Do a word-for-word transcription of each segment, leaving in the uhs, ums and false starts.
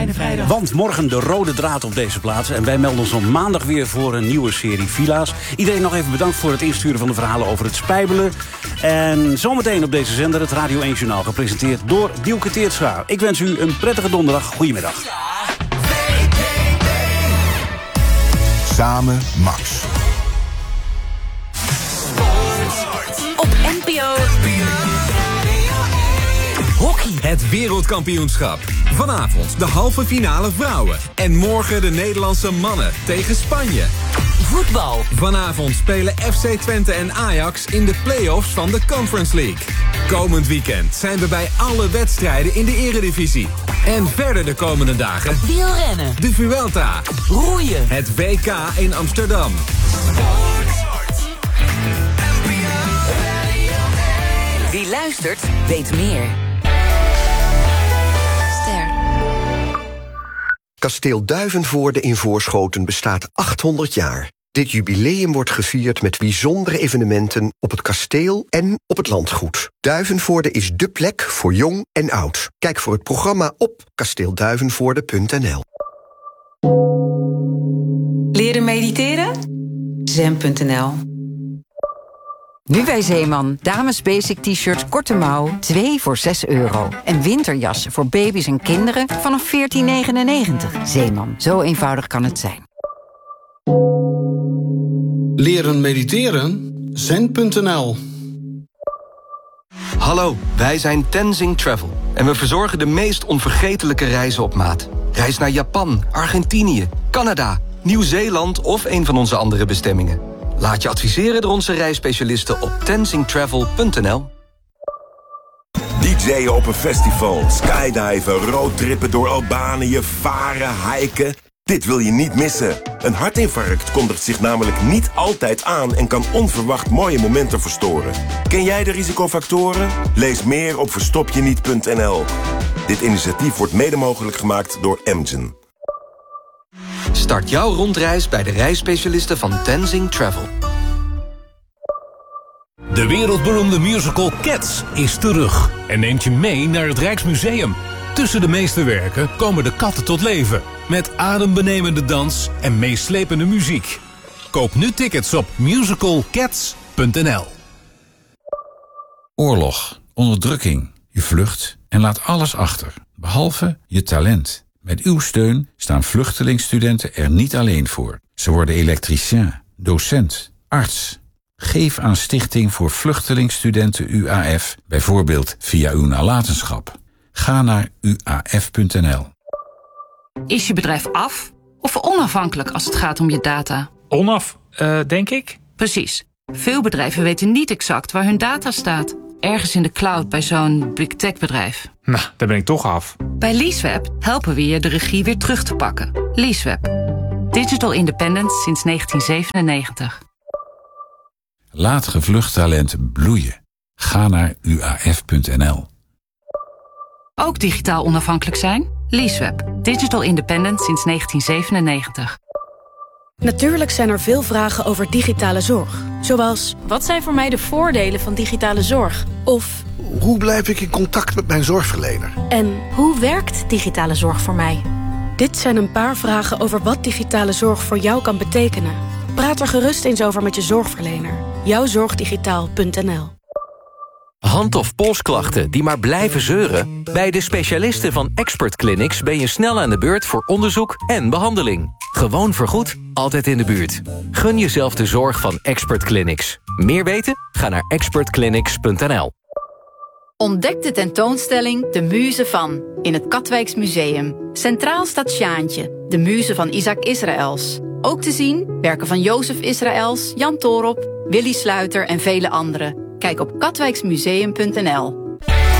Fijne vrijdag. Want morgen de rode draad op deze plaats. En wij melden ons op maandag weer voor een nieuwe serie Villa's. Iedereen nog even bedankt voor het insturen van de verhalen over het spijbelen. En zometeen op deze zender het Radio één Journaal. Gepresenteerd door Dielke Teertstra. Ik wens u een prettige donderdag. Goedemiddag. Samen Max. Op N P O. Hockey. Het wereldkampioenschap. Vanavond de halve finale vrouwen. En morgen de Nederlandse mannen tegen Spanje. Voetbal. Vanavond spelen F C Twente en Ajax in de play-offs van de Conference League. Komend weekend zijn we bij alle wedstrijden in de eredivisie. En verder de komende dagen... Wielrennen. De Vuelta. Roeien. Het W K in Amsterdam. Wie luistert, weet meer. Ster. Kasteel Duivenvoorde in Voorschoten bestaat achthonderd jaar. Dit jubileum wordt gevierd met bijzondere evenementen op het kasteel en op het landgoed. Duivenvoorde is dé plek voor jong en oud. Kijk voor het programma op kasteelduivenvoorde punt n l. Leren mediteren? zen punt n l. Nu bij Zeeman. Dames basic t-shirts korte mouw, twee voor zes euro. En winterjassen voor baby's en kinderen vanaf veertien negenennegentig. Zeeman, zo eenvoudig kan het zijn. Leren mediteren? zen punt n l. Hallo, wij zijn Tenzing Travel. En we verzorgen de meest onvergetelijke reizen op maat. Reis naar Japan, Argentinië, Canada, Nieuw-Zeeland of een van onze andere bestemmingen. Laat je adviseren door onze reisspecialisten op tenzing travel punt n l. D J'en op een festival, skydiven, roadtrippen door Albanië, varen, hiken. Dit wil je niet missen. Een hartinfarct kondigt zich namelijk niet altijd aan en kan onverwacht mooie momenten verstoren. Ken jij de risicofactoren? Lees meer op verstop je niet punt n l. Dit initiatief wordt mede mogelijk gemaakt door Amgen. Start jouw rondreis bij de reisspecialisten van Tenzing Travel. De wereldberoemde musical Cats is terug en neemt je mee naar het Rijksmuseum. Tussen de meesterwerken komen de katten tot leven, met adembenemende dans en meeslepende muziek. Koop nu tickets op musical cats punt n l. Oorlog, onderdrukking, je vlucht en laat alles achter, behalve je talent. Met uw steun staan vluchtelingstudenten er niet alleen voor. Ze worden elektricien, docent, arts. Geef aan Stichting voor Vluchtelingstudenten U A F, bijvoorbeeld via uw nalatenschap. Ga naar u a f punt n l. Is je bedrijf af of onafhankelijk als het gaat om je data? Onaf, uh, denk ik. Precies. Veel bedrijven weten niet exact waar hun data staat. Ergens in de cloud bij zo'n big tech bedrijf. Nou, daar ben ik toch af. Bij Leaseweb helpen we je de regie weer terug te pakken. Leaseweb. Digital independence sinds negentien zevenennegentig. Laat gevlucht talent bloeien. Ga naar u a f punt n l. Ook digitaal onafhankelijk zijn? Leaseweb. Digital independence sinds negentien zevenennegentig. Natuurlijk zijn er veel vragen over digitale zorg. Zoals, wat zijn voor mij de voordelen van digitale zorg? Of, hoe blijf ik in contact met mijn zorgverlener? En, hoe werkt digitale zorg voor mij? Dit zijn een paar vragen over wat digitale zorg voor jou kan betekenen. Praat er gerust eens over met je zorgverlener. jouwzorgdigitaal punt n l. Hand- of polsklachten die maar blijven zeuren? Bij de specialisten van Expert Clinics ben je snel aan de beurt voor onderzoek en behandeling. Gewoon vergoed, altijd in de buurt. Gun jezelf de zorg van Expert Clinics. Meer weten? Ga naar expert clinics punt n l. Ontdek de tentoonstelling De Muze van in het Katwijks Museum. Centraal staat Sjaantje, de muze van Isaac Israëls. Ook te zien werken van Jozef Israëls, Jan Toorop, Willy Sluiter en vele anderen. Kijk op katwijksmuseum punt n l.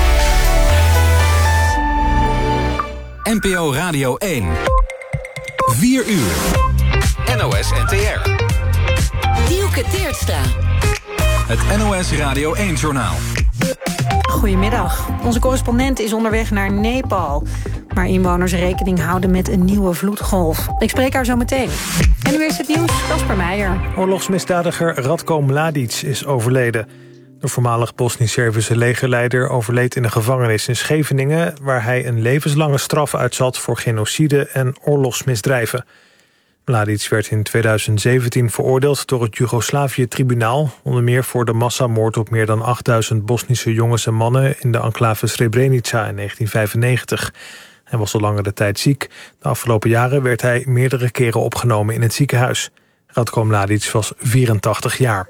N P O Radio één. vier uur. N O S N T R. Dielke Teertstra. Het N O S Radio één Journaal. Goedemiddag. Onze correspondent is onderweg naar Nepal, waar inwoners rekening houden met een nieuwe vloedgolf. Ik spreek haar zo meteen. En nu is het nieuws, Casper Meijer. Oorlogsmisdadiger Radko Mladic is overleden. De voormalig Bosnisch-Servische legerleider overleed in een gevangenis in Scheveningen, waar hij een levenslange straf uitzat voor genocide en oorlogsmisdrijven. Mladic werd in tweeduizend zeventien veroordeeld door het Joegoslavië-tribunaal, onder meer voor de massamoord op meer dan achtduizend Bosnische jongens en mannen in de enclave Srebrenica in negentien vijfennegentig. Hij was al langere tijd ziek. De afgelopen jaren werd hij meerdere keren opgenomen in het ziekenhuis. Ratko Mladic was vierentachtig jaar.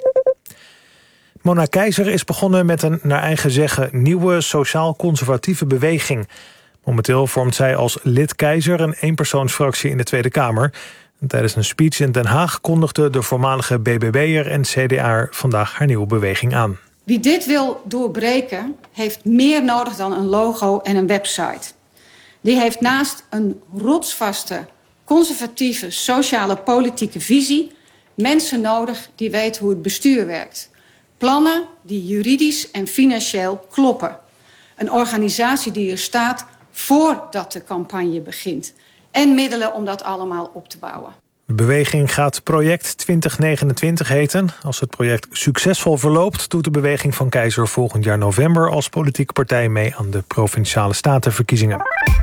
Mona Keizer is begonnen met een, naar eigen zeggen, nieuwe sociaal-conservatieve beweging. Momenteel vormt zij als lid Keizer een eenpersoonsfractie in de Tweede Kamer. En tijdens een speech in Den Haag kondigde de voormalige B B B'er en C D A'er vandaag haar nieuwe beweging aan. Wie dit wil doorbreken, heeft meer nodig dan een logo en een website. Die heeft naast een rotsvaste, conservatieve, sociale politieke visie mensen nodig die weten hoe het bestuur werkt. Plannen die juridisch en financieel kloppen. Een organisatie die er staat voordat de campagne begint. En middelen om dat allemaal op te bouwen. De beweging gaat Project twintig negenentwintig heten. Als het project succesvol verloopt, doet de beweging van Keizer volgend jaar november als politieke partij mee aan de Provinciale Statenverkiezingen.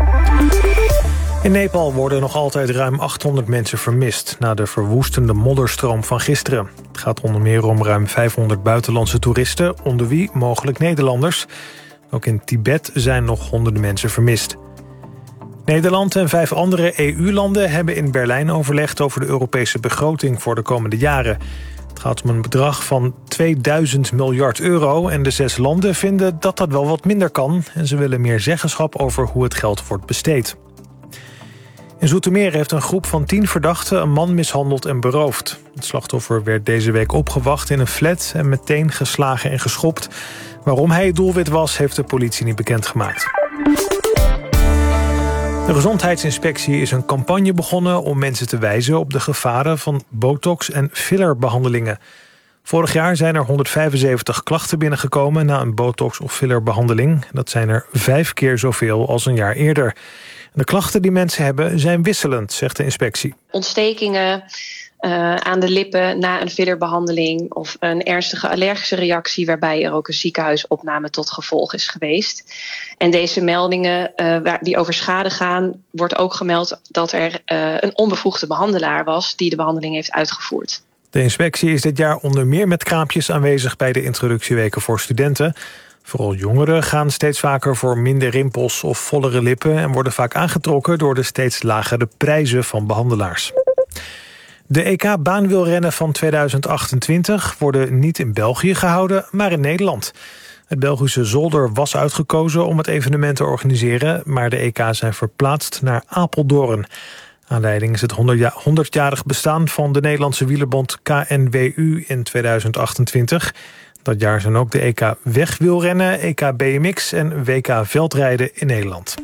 In Nepal worden nog altijd ruim achthonderd mensen vermist na de verwoestende modderstroom van gisteren. Het gaat onder meer om ruim vijfhonderd buitenlandse toeristen, onder wie mogelijk Nederlanders. Ook in Tibet zijn nog honderden mensen vermist. Nederland en vijf andere E U-landen hebben in Berlijn overlegd over de Europese begroting voor de komende jaren. Het gaat om een bedrag van tweeduizend miljard euro en de zes landen vinden dat dat wel wat minder kan en ze willen meer zeggenschap over hoe het geld wordt besteed. In Zoetermeer heeft een groep van tien verdachten een man mishandeld en beroofd. Het slachtoffer werd deze week opgewacht in een flat en meteen geslagen en geschopt. Waarom hij het doelwit was, heeft de politie niet bekendgemaakt. De Gezondheidsinspectie is een campagne begonnen om mensen te wijzen op de gevaren van botox- en fillerbehandelingen. Vorig jaar zijn er honderdvijfenzeventig klachten binnengekomen na een botox- of fillerbehandeling. Dat zijn er vijf keer zoveel als een jaar eerder. De klachten die mensen hebben zijn wisselend, zegt de inspectie. Ontstekingen uh, aan de lippen na een fillerbehandeling of een ernstige allergische reactie waarbij er ook een ziekenhuisopname tot gevolg is geweest. En deze meldingen uh, die over schade gaan, wordt ook gemeld dat er uh, een onbevoegde behandelaar was die de behandeling heeft uitgevoerd. De inspectie is dit jaar onder meer met kraampjes aanwezig bij de introductieweken voor studenten. Vooral jongeren gaan steeds vaker voor minder rimpels of vollere lippen en worden vaak aangetrokken door de steeds lagere prijzen van behandelaars. De E K-baanwielrennen van tweeduizend achtentwintig worden niet in België gehouden, maar in Nederland. Het Belgische Zolder was uitgekozen om het evenement te organiseren, maar de E K's zijn verplaatst naar Apeldoorn. Aanleiding is het honderdjarig bestaan van de Nederlandse wielerbond K N W U in tweeduizend achtentwintig. Dat jaar zijn ook de E K wegwielrennen, E K B M X en W K veldrijden in Nederland.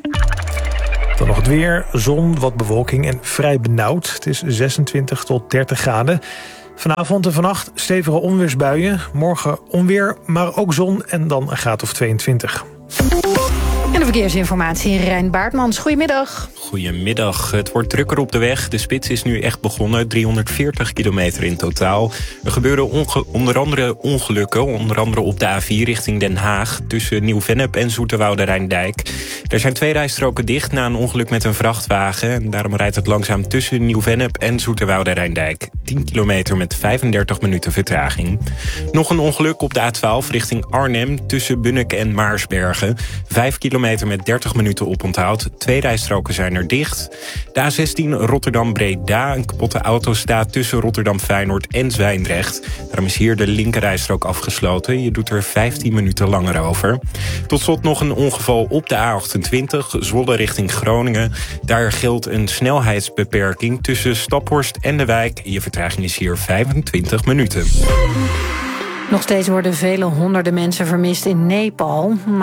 Dan nog het weer, zon, wat bewolking en vrij benauwd. Het is zesentwintig tot dertig graden. Vanavond en vannacht stevige onweersbuien. Morgen onweer, maar ook zon en dan een graad of tweeëntwintig. En de verkeersinformatie, Rijn Baartmans. Goedemiddag. Goedemiddag. Het wordt drukker op de weg. De spits is nu echt begonnen. driehonderdveertig kilometer in totaal. Er gebeuren onge- onder andere ongelukken. Onder andere op de A vier richting Den Haag. Tussen Nieuw-Vennep en Zoeterwoude-Rijndijk. Er zijn twee rijstroken dicht na een ongeluk met een vrachtwagen. En daarom rijdt het langzaam tussen Nieuw-Vennep en Zoeterwoude-Rijndijk. tien kilometer met vijfendertig minuten vertraging. Nog een ongeluk op de A twaalf richting Arnhem. Tussen Bunnik en Maarsbergen. vijf kilometer met dertig minuten oponthoud. Twee rijstroken zijn er dicht. De A zestien Rotterdam-Breda. Een kapotte auto staat tussen Rotterdam-Feyenoord en Zwijndrecht. Daarom is hier de linkerrijstrook afgesloten. Je doet er vijftien minuten langer over. Tot slot nog een ongeval op de A achtentwintig. Zwolle richting Groningen. Daar geldt een snelheidsbeperking tussen Staphorst en de wijk. Je vertraging is hier vijfentwintig minuten. Nog steeds worden vele honderden mensen vermist in Nepal.